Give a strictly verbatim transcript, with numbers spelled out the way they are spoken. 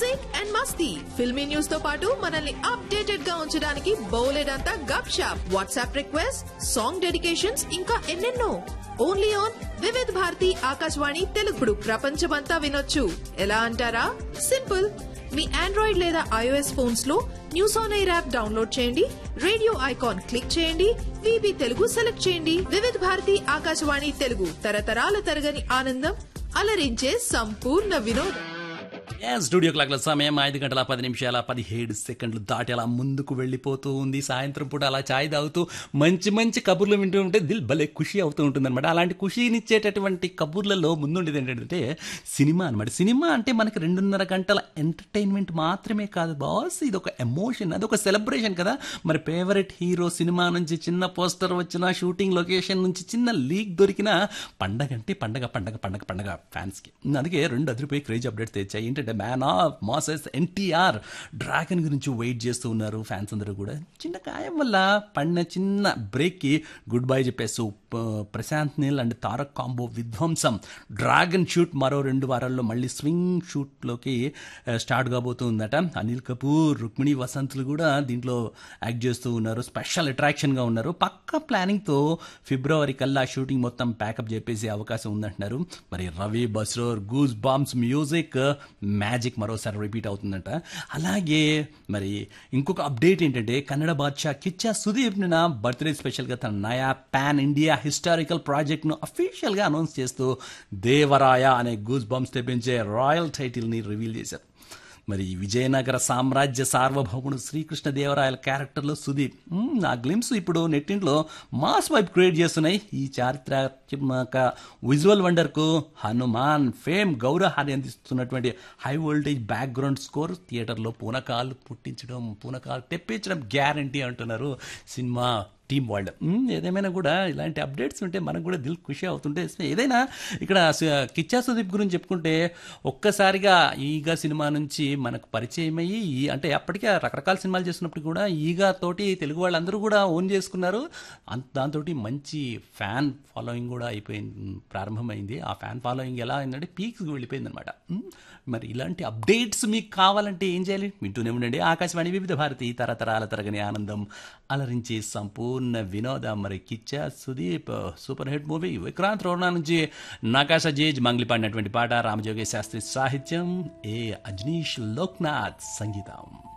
Music and Masti filmy news తో పాటు మనల్ని అప్డేటెడ్ గా ఉంచడానికి బౌలెడంతా గప్ shop WhatsApp request song dedications ఇంకా ఎన్నెన్నో ఓన్లీ ఆన్ వివిధ్ భారతి ఆకాశవాణి తెలుగుడు ప్రపంచమంతా వినొచ్చు ఎలా అంటారా సింపుల్ మీ ఆండ్రాయిడ్ లేదా ఐఓఎస్ ఫోన్స్ లో news on air app download చేయండి రేడియో ఐకాన్ క్లిక్ చేయండి వీబీ తెలుగు సెలెక్ట్ చేయండి వివిధ భారతి ఆకాశవాణి తెలుగు తరతరాల తరగని ఆనందం అలరించే సంపూర్ణ వినోదం. స్టూడియో క్లాక్ల సమయం ఐదు గంటల పది నిమిషాల పదిహేడు సెకండ్లు దాటి అలా ముందుకు వెళ్ళిపోతూ ఉంది. సాయంత్రం పూట అలా ఛాయ్ తాగుతూ మంచి మంచి కబుర్లు వింటూ ఉంటే దిల్ భలే ఖుషి అవుతూ ఉంటుంది అనమాట. అలాంటి ఖుషినిచ్చేటటువంటి కబుర్లలో ముందుండేది ఏంటంటే సినిమా అనమాట. సినిమా అంటే మనకి రెండున్నర గంటల ఎంటర్టైన్మెంట్ మాత్రమే కాదు బాస్, ఇది ఒక ఎమోషన్, అదొక సెలబ్రేషన్ కదా. మరి ఫేవరెట్ హీరో సినిమా నుంచి చిన్న పోస్టర్ వచ్చిన, షూటింగ్ లొకేషన్ నుంచి చిన్న లీక్ దొరికిన పండగ అంటే పండగ పండగ పండగ పండగ ఫ్యాన్స్కి. అందుకే రెండు అదిరిపోయి క్రేజ్ అప్డేట్స్ తెచ్చాయి. ఏంటంటే man of masses NTR dragon గురించి వెయిట్ చేస్తూ ఉన్నారు ఫ్యాన్స్ అందరూ కూడా. చిన్న గాయం వల్ల పడిన చిన్న బ్రేక్కి గుడ్ బై చెప్పేస్తూ ప్రశాంత్ నీల్ అండ్ తారక్ కాంబో విధ్వంసం డ్రాగన్ షూట్ మరో రెండు వారాల్లో మళ్ళీ స్వింగ్ షూట్లోకి స్టార్ట్ కాబోతుందట. అనిల్ కపూర్, రుక్మిణి వసంత్లు కూడా దీంట్లో యాక్ట్ చేస్తూ ఉన్నారు, స్పెషల్ అట్రాక్షన్గా ఉన్నారు. పక్క ప్లానింగ్తో ఫిబ్రవరి కల్లా షూటింగ్ మొత్తం ప్యాకప్ చెప్పేసే అవకాశం ఉందంటున్నారు. మరి Ravi బస్రోర్ goose bumps music magic మరోసారి రిపీట్ అవుతుందంట. అలాగే మరి ఇంకొక అప్డేట్ ఏంటంటే కన్నడ బాద్షా కిచ్చా సుదీప్ నిన్న బర్త్డే స్పెషల్గా తన నయా పాన్ ఇండియా హిస్టారికల్ ప్రాజెక్ట్ను అఫీషియల్గా అనౌన్స్ చేస్తూ దేవరాయ అనే గూస్ బంప్స్ తెప్పించే రాయల్ టైటిల్ని రివీల్ చేశారు. మరి విజయనగర సామ్రాజ్య సార్వభౌముడు శ్రీకృష్ణదేవరాయల క్యారెక్టర్లో సుదీప్ ఆ గ్లిమ్స్ ఇప్పుడు నెట్టింట్లో మాస్ వైబ్ క్రియేట్ చేస్తున్నాయి. ఈ చారిత్రాత్మక విజువల్ వండర్కు హనుమాన్ ఫేమ్ గౌరవాన్ని అందిస్తున్నటువంటి హై వోల్టేజ్ బ్యాక్గ్రౌండ్ స్కోర్ థియేటర్లో పూనకాలు పుట్టించడం, పూనకాలు తెప్పించడం గ్యారంటీ అంటున్నారు సినిమా టీమ్ వాళ్ళు. ఏదేమైనా కూడా ఇలాంటి అప్డేట్స్ ఉంటే మనకు కూడా దిల్ ఖుషి అవుతుంటే ఏదైనా ఇక్కడ కిచ్చా సుదీప్ గురించి చెప్పుకుంటే ఒక్కసారిగా ఈగా సినిమా నుంచి మనకు పరిచయం అయ్యి అంటే అప్పటికే రకరకాల సినిమాలు చేస్తున్నప్పుడు కూడా ఈగా తోటి తెలుగు వాళ్ళందరూ కూడా ఓన్ చేసుకున్నారు. దాంతో మంచి ఫ్యాన్ ఫాలోయింగ్ కూడా అయిపోయింది, ప్రారంభమైంది. ఆ ఫ్యాన్ ఫాలోయింగ్ ఎలా అయిందంటే పీక్స్కి వెళ్ళిపోయింది అనమాట. మరి ఇలాంటి అప్డేట్స్ మీకు కావాలంటే ఏం చేయాలి? వింటూనే ఉండండి ఆకాశవాణి వివిధ భారతి తరతరాల తరగని ఆనందం అలరించి సంపూర్ణ వినోదం. మరి Kichcha Sudeep super hit movie Vikrant రోనా నుంచి నకాశ జేజ్ మంగ్లీ పాడినటువంటి పాట, రామజోగే శాస్త్రి సాహిత్యం, ఏ అజ్నీష్ లోక్నాథ్ సంగీతం.